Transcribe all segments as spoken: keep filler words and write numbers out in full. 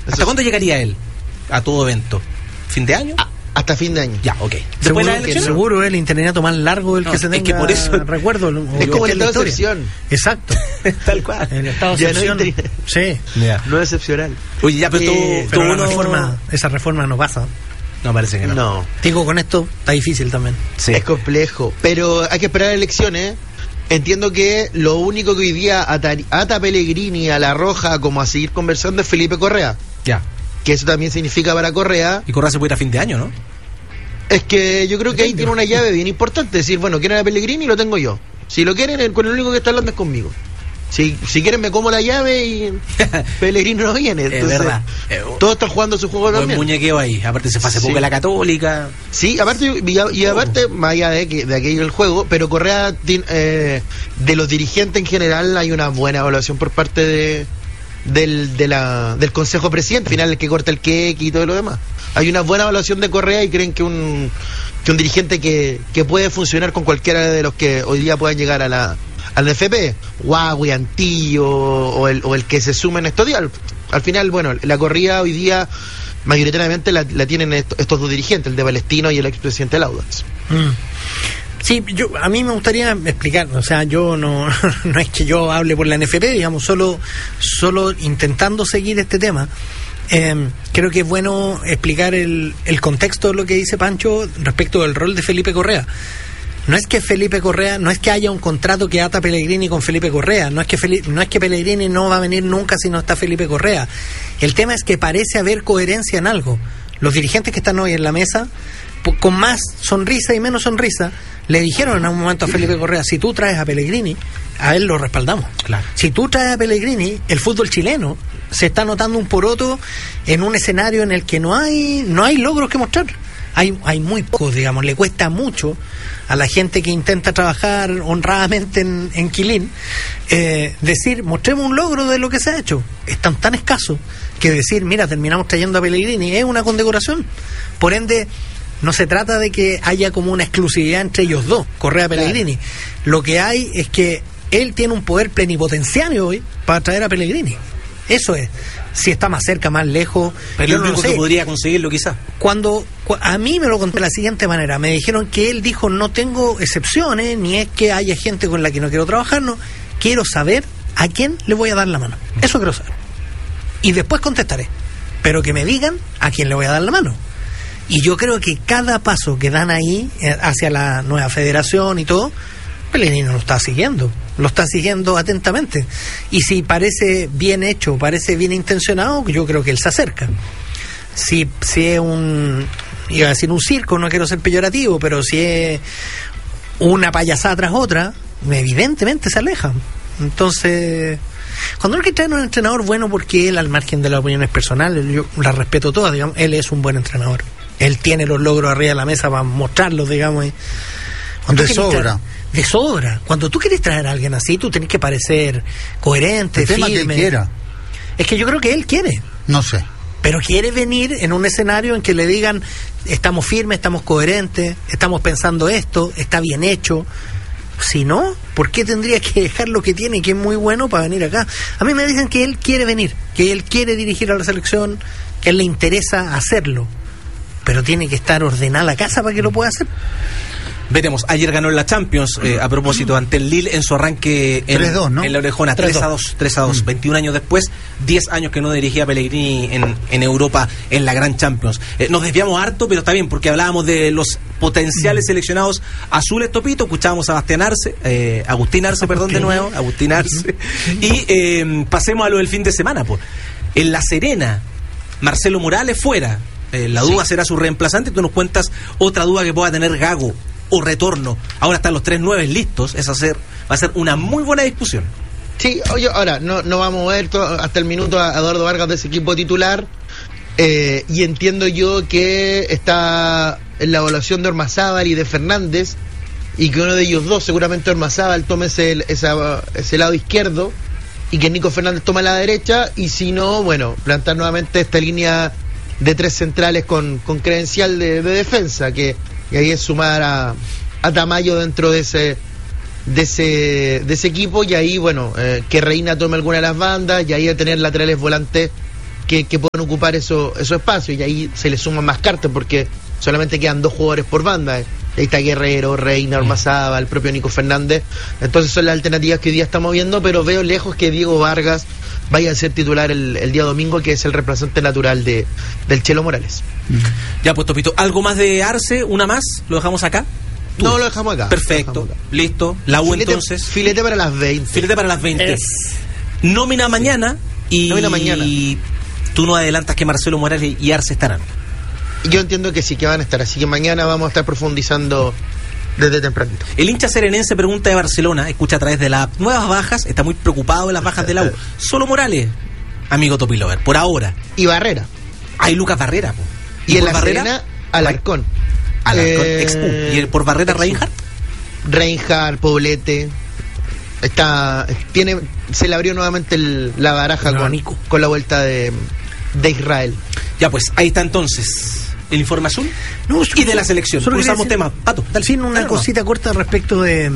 ¿Hasta cuándo llegaría él a todo evento? ¿Fin de año? Ah, hasta fin de año. Ya, ok. Seguro, la que, seguro el interinato más largo del no, que se tenga. Es que por eso recuerdo. Es como el estado de excepción. Exacto. Tal cual. El estado de excepción. No, sí. Yeah. No es excepcional. Oye, ya, pero, eh, tú, pero uno... reforma, esa reforma no pasa. No, parece que no. No. Digo, con esto está difícil también. Sí. Es complejo. Pero hay que esperar elecciones. Entiendo que lo único que hoy día ata, ata a Pellegrini a la roja como a seguir conversando es Felipe Correa. Ya. Que eso también significa para Correa. Y Correa se puede ir a fin de año, ¿no? Es que yo creo que ahí tiene una llave bien importante. Decir, bueno, quieren a Pellegrini, lo tengo yo. Si lo quieren, con el único que está hablando es conmigo. Si, si quieren me como la llave y Pellegrini no viene. Entonces, es verdad. Todos están jugando su juego también. Buen muñequeo ahí. Aparte se fue hace sí. poco la Católica. Sí, aparte y, y aparte, oh. más allá de, que, de aquello el juego, pero Correa, eh, de los dirigentes en general, hay una buena evaluación por parte de del de la del Consejo Presidente, al final el que corta el queque y todo lo demás. Hay una buena evaluación de Correa y creen que un que un dirigente que, que puede funcionar con cualquiera de los que hoy día puedan llegar a la al F P, Huawei, Antillo o el, o el que se sumen estos días. Al, al final, bueno, la corrida hoy día mayoritariamente la, la tienen estos, estos dos dirigentes, el de Palestino y el expresidente del Audax. Mm. Sí, yo a mí me gustaría explicar, o sea, yo no no es que yo hable por la N F P, digamos, solo solo intentando seguir este tema. Eh, creo que es bueno explicar el, el contexto de lo que dice Pancho respecto del rol de Felipe Correa. No es que Felipe Correa, no es que haya un contrato que ata a Pellegrini con Felipe Correa, no es que Felipe, no es que Pellegrini no va a venir nunca si no está Felipe Correa. El tema es que parece haber coherencia en algo. Los dirigentes que están hoy en la mesa, con más sonrisa y menos sonrisa, le dijeron en un momento a Felipe Correa, si tú traes a Pellegrini, a él lo respaldamos. Claro. Si tú traes a Pellegrini, el fútbol chileno se está notando un poroto en un escenario en el que no hay no hay logros que mostrar. Hay hay muy pocos, digamos, le cuesta mucho a la gente que intenta trabajar honradamente en, en Quilín, eh, decir, mostremos un logro de lo que se ha hecho. Están tan escasos que decir, mira, terminamos trayendo a Pellegrini, es una condecoración. Por ende, no se trata de que haya como una exclusividad entre ellos dos, Correa y Pellegrini. Claro. Lo que hay es que él tiene un poder plenipotenciario hoy para traer a Pellegrini. Eso es. Si está más cerca, más lejos. Pero yo no sé. Que podría conseguirlo quizás. Cuando cu- a mí me lo conté de la siguiente manera. Me dijeron que él dijo, no tengo excepciones, ni es que haya gente con la que no quiero trabajar, no. Quiero saber a quién le voy a dar la mano. Eso quiero saber. Y después contestaré. Pero que me digan a quién le voy a dar la mano. Y yo creo que cada paso que dan ahí eh, hacia la nueva federación y todo, Pellegrini lo está siguiendo, lo está siguiendo atentamente. Y si parece bien hecho, parece bien intencionado, yo creo que él se acerca. Si, si es un, iba a decir un circo, no quiero ser peyorativo, pero si es una payasada tras otra, evidentemente se aleja. Entonces, cuando hay que traer un entrenador bueno, porque él, al margen de las opiniones personales, yo las respeto todas, digamos, él es un buen entrenador. Él tiene los logros arriba de la mesa para mostrarlos, digamos. Y de sobra. Traer, de sobra. Cuando tú quieres traer a alguien así, tú tenés que parecer coherente, el tema firme. Que él quiera. Es que yo creo que él quiere. No sé. Pero quiere venir en un escenario en que le digan, estamos firmes, estamos coherentes, estamos pensando esto, está bien hecho. Si no, ¿por qué tendría que dejar lo que tiene, que es muy bueno, para venir acá? A mí me dicen que él quiere venir, que él quiere dirigir a la selección, que a él le interesa hacerlo. Pero tiene que estar ordenada la casa para que lo pueda hacer. Veremos, ayer ganó en la Champions, eh, a propósito, ante el Lille en su arranque en, tres dos, ¿no? en la Orejona, tres a dos, tres a dos, mm. veintiún años después, diez años que no dirigía Pellegrini en, en Europa en la Gran Champions. Eh, nos desviamos harto, pero está bien, porque hablábamos de los potenciales mm. seleccionados azules, Topito, escuchábamos a Bastián Arce, eh, Agustín Arce, perdón, okay. de nuevo, Agustín Arce, y eh, pasemos a lo del fin de semana, pues. En La Serena, Marcelo Morales fuera, eh, la duda sí. será su reemplazante, tú nos cuentas otra duda que pueda tener Gago, o retorno. Ahora están los tres nueve listos. Es hacer, va a ser una muy buena discusión. Sí, oye, ahora no, no vamos a ver todo, hasta el minuto a Eduardo Vargas de ese equipo titular. Eh, y entiendo yo que está en la evaluación de Ormazábal y de Fernández, y que uno de ellos dos, seguramente Ormazábal, tome ese, esa, ese lado izquierdo y que Nico Fernández tome la derecha, y si no, bueno, plantar nuevamente esta línea de tres centrales con, con credencial de, de defensa, que y ahí es sumar a, a Tamayo dentro de ese de ese de ese equipo, y ahí bueno eh, que Reina tome alguna de las bandas, y ahí a tener laterales volantes que, que pueden ocupar eso, esos espacios, y ahí se le suman más cartas porque solamente quedan dos jugadores por banda. Ahí está Guerrero, Reina, Ormazábal, el propio Nico Fernández. Entonces son las alternativas que hoy día estamos viendo, pero veo lejos que Diego Vargas vaya a ser titular el, el día domingo, que es el reemplazante natural de del Chelo Morales. Ya, pues Topito, ¿algo más de Arce? ¿Una más? ¿Lo dejamos acá? Tú. No, lo dejamos acá. Perfecto, dejamos acá. Listo. La U Filete, entonces. Filete para las veinte. Filete para las veinte. Es. Nómina mañana y... Nómina mañana. Y tú no adelantas que Marcelo Morales y Arce estarán. Yo entiendo que sí que van a estar, así que mañana vamos a estar profundizando desde tempranito. El hincha serenense pregunta de Barcelona, escucha a través de las nuevas bajas, está muy preocupado de las bajas de la U. Solo Morales, amigo Topilover, por ahora. Y Barrera. Hay Lucas Barrera, po. Y, y en por la Barrera, Serena, Alarcón. Alarcón, eh, ex U. ¿Y por Barrera, Reinhardt? Reinhardt, Poblete. Está, tiene, se le abrió nuevamente el, la baraja con, con la vuelta de, de Israel. Ya pues, ahí está entonces el informe azul no, y de la selección. Usamos tema. Pato, al fin una cosita corta respecto de,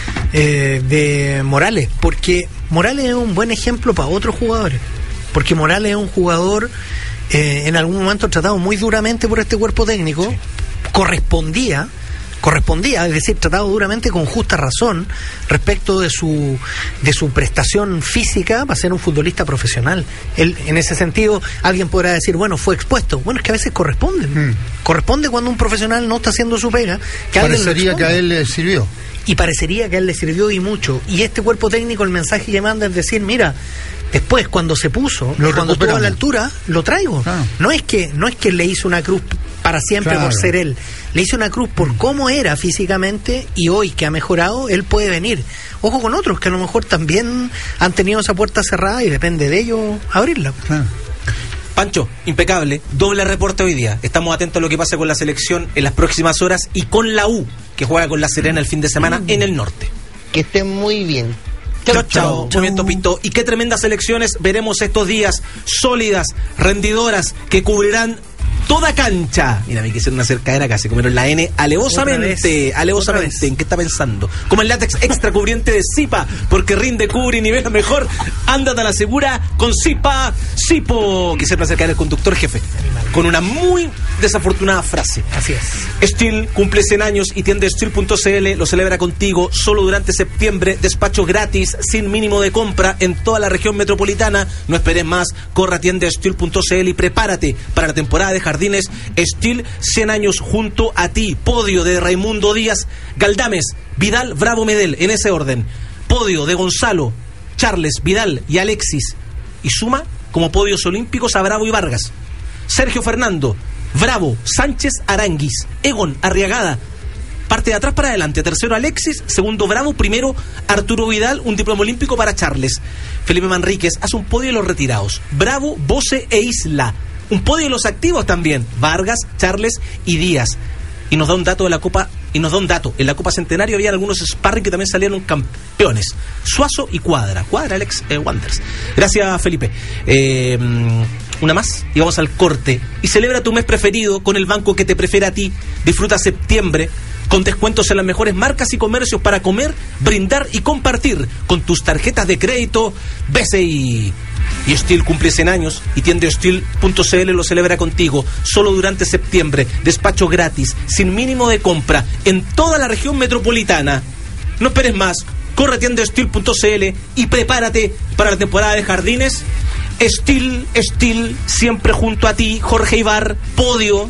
eh, de Morales, porque Morales es un buen ejemplo para otros jugadores. Porque Morales es un jugador eh, en algún momento tratado muy duramente por este cuerpo técnico, sí. correspondía correspondía, es decir, tratado duramente con justa razón respecto de su de su prestación física para ser un futbolista profesional. Él, en ese sentido, alguien podrá decir, bueno, fue expuesto. Bueno, es que a veces corresponde. Mm. Corresponde cuando un profesional no está haciendo su pega. Que parecería que a él le sirvió. Y parecería que a él le sirvió y mucho. Y este cuerpo técnico, el mensaje que manda es decir, mira, después cuando se puso, y cuando estuvo a la altura, lo traigo. Ah. No es que no es que le hizo una cruz para siempre claro. por ser él. Le hizo una cruz por cómo era físicamente, y hoy que ha mejorado, él puede venir. Ojo con otros que a lo mejor también han tenido esa puerta cerrada y depende de ellos abrirla. Claro. Pancho, impecable, doble reporte hoy día. Estamos atentos a lo que pase con la selección en las próximas horas y con la U, que juega con la Serena el fin de semana mm. en el norte. Que estén muy bien. Chao, chao, Movimiento Pinto. Y qué tremendas elecciones veremos estos días, sólidas, rendidoras, que cubrirán toda cancha. Mira, me quisieron hacer caer acá, se comieron la N alevosamente, alevosamente. ¿En qué está pensando? Como el látex extra cubriente de Zipa, porque rinde, cubre y nivela mejor. Ándate a la segura con Zipa, Zipo. Quisieron hacer caer el conductor jefe con una muy desafortunada frase. Así es. Steel cumple cien años y tienda steel punto c l lo celebra contigo solo durante septiembre. Despacho gratis, sin mínimo de compra en toda la región metropolitana. No esperes más, corre a tienda steel punto c l y prepárate para la temporada de Jardines Steel, cien años junto a ti. Podio de Raimundo Díaz, Galdames, Vidal, Bravo, Medel, en ese orden. Podio de Gonzalo, Charles, Vidal y Alexis. Y suma como podios olímpicos a Bravo y Vargas. Sergio Fernando, Bravo, Sánchez, Aranguis, Egon, Arriagada. Parte de atrás para adelante. Tercero Alexis, segundo Bravo, primero Arturo Vidal, un diploma olímpico para Charles. Felipe Manríquez hace un podio de los retirados. Bravo, Bose e Isla. Un podio de los activos también. Vargas, Charles y Díaz. Y nos da un dato de la Copa, y nos da un dato. En la Copa Centenario había algunos sparring que también salieron campeones. Suazo y Cuadra. Cuadra, Alex eh, Wanders. Gracias, Felipe. Eh, una más y vamos al corte. Y celebra tu mes preferido con el banco que te prefiere a ti. Disfruta septiembre con descuentos en las mejores marcas y comercios para comer, brindar y compartir con tus tarjetas de crédito B C I. Y Steel cumple cien años y tienda steel punto c l lo celebra contigo solo durante septiembre. Despacho gratis, sin mínimo de compra en toda la región metropolitana. No esperes más, corre a tienda steel punto c l y prepárate para la temporada de Jardines. Steel, Steel, siempre junto a ti. Jorge Ibar, podio,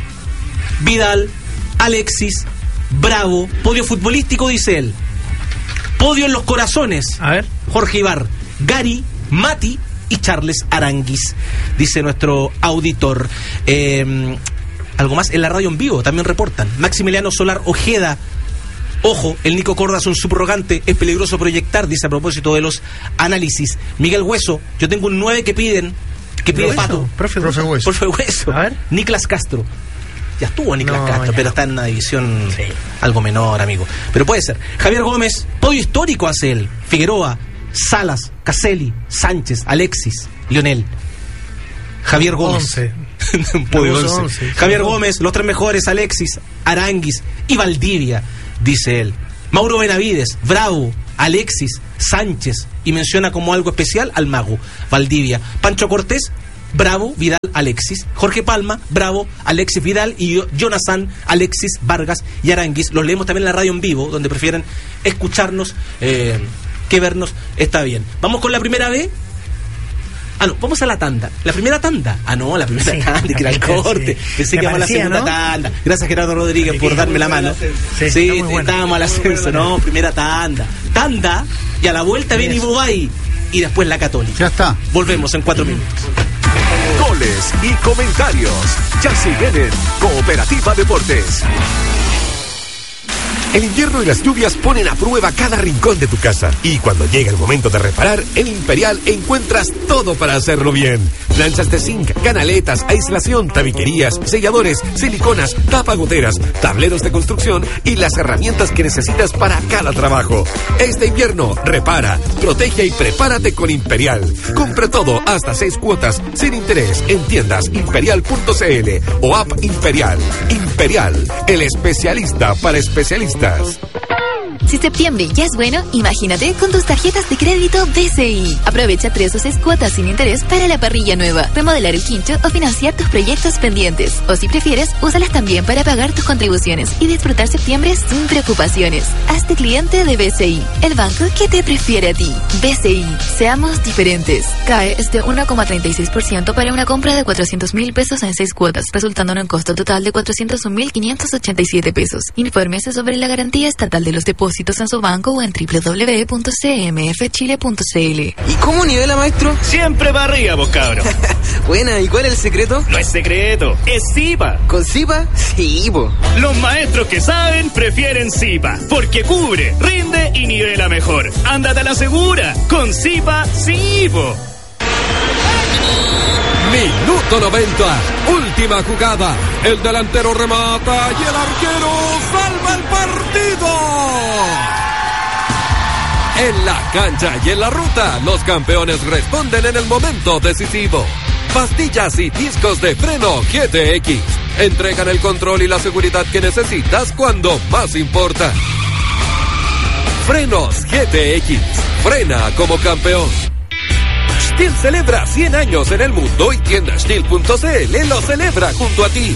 Vidal, Alexis, Bravo, podio futbolístico, dice él. Podio en los corazones. A ver. Jorge Ibar, Gary, Mati y Charles Aranguis, dice nuestro auditor. Eh, algo más en la radio en vivo también reportan. Maximiliano Solar Ojeda. Ojo, el Nico Córdoba es un subrogante, es peligroso proyectar, dice a propósito de los análisis. Miguel Hueso, yo tengo un nueve que piden, que pide Pato. Profe, profe Hueso. Profe Hueso. A ver. Niklas Castro. Ya estuvo Niklas no, Castro, ya. pero está en una división sí. algo menor, amigo. Pero puede ser. Javier Gómez, podio histórico hace él. Figueroa, Salas, Caselli, Sánchez, Alexis, Lionel. Javier Gómez. once. Podio once. once. Javier Gómez, los tres mejores, Alexis, Aranguis y Valdivia, dice él. Mauro Benavides, Bravo, Alexis, Sánchez, y menciona como algo especial al mago, Valdivia. Pancho Cortés, Bravo, Vidal, Alexis. Jorge Palma, Bravo, Alexis, Vidal. Y Jonathan, Alexis, Vargas y Aranguis. Los leemos también en la radio en vivo, donde prefieren escucharnos eh, que vernos. Está bien. Vamos con la primera B. Ah, no, vamos a la tanda. ¿La primera tanda? Ah, no, la primera sí, tanda, que era el corte. Sí. Pensé me que íbamos a la segunda, ¿no? Tanda. Gracias, Gerardo Rodríguez, sí, por darme la mano. Sí, sí, bueno. Estábamos al ascenso, no, primera tanda. Tanda, y a la vuelta viene Ibubay. Y después la Católica. Ya está. Volvemos en cuatro minutos. Goles y comentarios. Ya se vienen Cooperativa Deportes. El invierno y las lluvias ponen a prueba cada rincón de tu casa. Y cuando llega el momento de reparar, en Imperial encuentras todo para hacerlo bien. Planchas de zinc, canaletas, aislación, tabiquerías, selladores, siliconas, tapagoteras, tableros de construcción y las herramientas que necesitas para cada trabajo. Este invierno, repara, protege y prepárate con Imperial. Compra todo hasta seis cuotas sin interés en tiendas imperial punto c l o app Imperial. Imperial, el especialista para especialistas. Si septiembre ya es bueno, imagínate con tus tarjetas de crédito B C I. Aprovecha tres o seis cuotas sin interés para la parrilla nueva, remodelar el quincho o financiar tus proyectos pendientes. O si prefieres, úsalas también para pagar tus contribuciones y disfrutar septiembre sin preocupaciones. Hazte cliente de B C I, el banco que te prefiere a ti. B C I, seamos diferentes. C A E es de uno coma treinta y seis por ciento para una compra de cuatrocientos mil pesos en seis cuotas, resultando en un costo total de cuatrocientos un mil quinientos ochenta y siete pesos. Infórmese sobre la garantía estatal de los depósitos en su banco o en doble u doble u doble u punto c m f chile punto c l. ¿Y cómo nivela, maestro? Siempre para arriba, vos cabros. Buena, ¿y cuál es el secreto? No es secreto, es Zipa. ¿Con Zipa? Sí, po. Los maestros que saben prefieren Zipa, porque cubre, rinde y nivela mejor. Ándate a la segura, con Zipa, sí, po. Minuto noventa, última jugada. El delantero remata y el arquero salva el partido. En la cancha y en la ruta, los campeones responden en el momento decisivo. Pastillas y discos de freno G T X entregan el control y la seguridad que necesitas cuando más importa. Frenos G T X, frena como campeón. Stihl celebra cien años en el mundo y tienda Stihl punto c l lo celebra junto a ti.